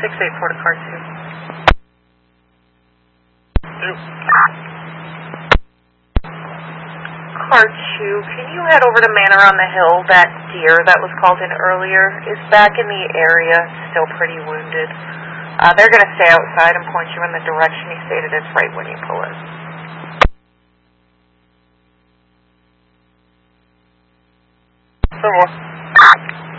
684 to car 2. Car 2, can you head over to Manor on the Hill? That deer that was called in earlier is back in the area, still pretty wounded. They're going to stay outside and point you in the direction he stated it's right when you pull in. Some more.